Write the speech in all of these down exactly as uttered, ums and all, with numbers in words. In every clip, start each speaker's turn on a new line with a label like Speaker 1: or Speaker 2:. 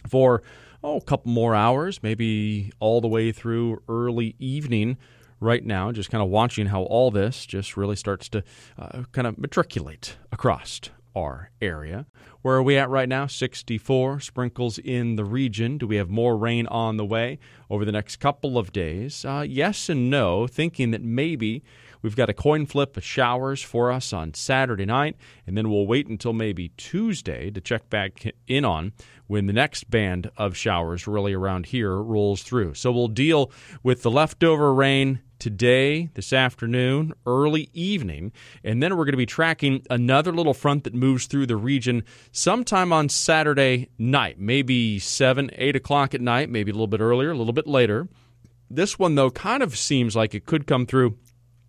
Speaker 1: for oh, a couple more hours, maybe all the way through early evening right now, just kind of watching how all this just really starts to uh, kind of matriculate across our area. Where are we at right now? sixty-four sprinkles in the region. Do we have more rain on the way over the next couple of days? Uh, yes and no, thinking that maybe we've got a coin flip of showers for us on Saturday night, and then we'll wait until maybe Tuesday to check back in on when the next band of showers really around here rolls through. So we'll deal with the leftover rain today, this afternoon, early evening, and then we're going to be tracking another little front that moves through the region sometime on Saturday night, maybe seven, eight o'clock at night, maybe a little bit earlier, a little bit later. This one, though, kind of seems like it could come through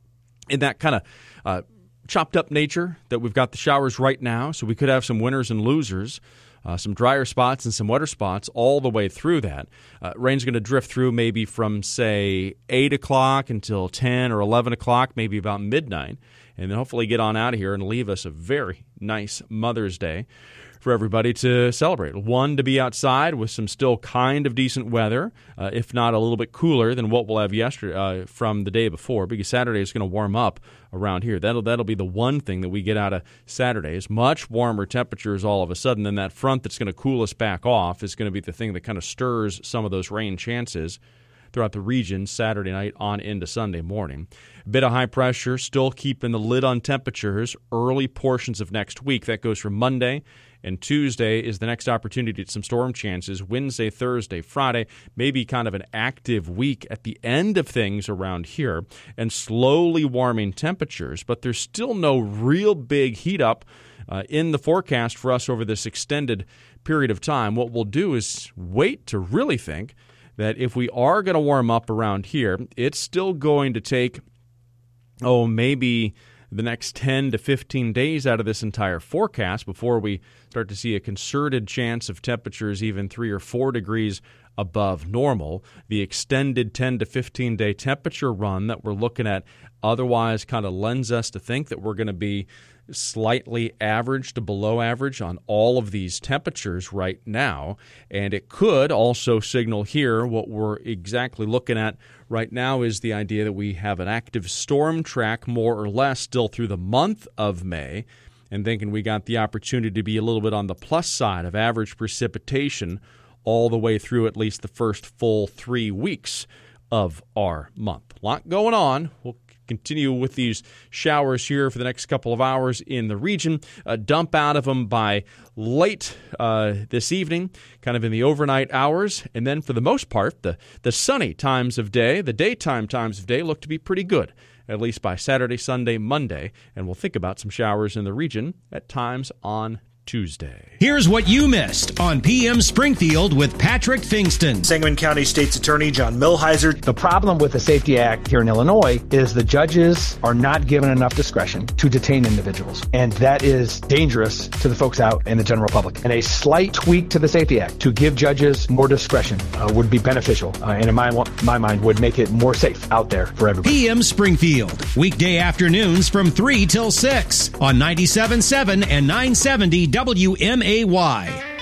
Speaker 1: in that kind of uh, chopped up nature that we've got the showers right now, so we could have some winners and losers. Uh, some drier spots and some wetter spots all the way through that. Uh, rain's going to drift through maybe from, say, eight o'clock until ten or eleven o'clock, maybe about midnight, and then hopefully get on out of here and leave us a very nice Mother's Day for everybody to celebrate. One, to be outside with some still kind of decent weather, uh, if not a little bit cooler than what we'll have yesterday uh, from the day before, because Saturday is going to warm up around here. That'll that'll be the one thing that we get out of Saturday is much warmer temperatures all of a sudden. Then that front that's going to cool us back off is going to be the thing that kind of stirs some of those rain chances throughout the region Saturday night on into Sunday morning. A bit of high pressure still keeping the lid on temperatures early portions of next week. That goes from Monday, and Tuesday is the next opportunity to get some storm chances. Wednesday, Thursday, Friday, maybe kind of an active week at the end of things around here, and slowly warming temperatures, but there's still no real big heat up uh, in the forecast for us over this extended period of time. What we'll do is wait to really think that if we are going to warm up around here, it's still going to take, oh, maybe the next ten to fifteen days out of this entire forecast before we start to see a concerted chance of temperatures even three or four degrees above normal. The extended ten to fifteen day temperature run that we're looking at otherwise kind of lends us to think that we're going to be slightly average to below average on all of these temperatures right now. And it could also signal here what we're exactly looking at right now is the idea that we have an active storm track more or less still through the month of May, and thinking we got the opportunity to be a little bit on the plus side of average precipitation all the way through at least the first full three weeks of our month. A lot going on. We'll continue with these showers here for the next couple of hours in the region. Uh, dump out of them by late uh, this evening, kind of in the overnight hours. And then for the most part, the, the sunny times of day, the daytime times of day look to be pretty good, at least by Saturday, Sunday, Monday. And we'll think about some showers in the region at times on Tuesday.
Speaker 2: Here's what you missed on P M Springfield with Patrick Fingston.
Speaker 3: Sangamon County State's Attorney John Milhiser.
Speaker 4: The problem with the Safety Act here in Illinois is the judges are not given enough discretion to detain individuals, and that is dangerous to the folks out in the general public. And a slight tweak to the Safety Act to give judges more discretion uh, would be beneficial, uh, and in my, my mind would make it more safe out there for everybody.
Speaker 2: P M Springfield, weekday afternoons from three till six on ninety-seven point seven and nine seventy W M A Y.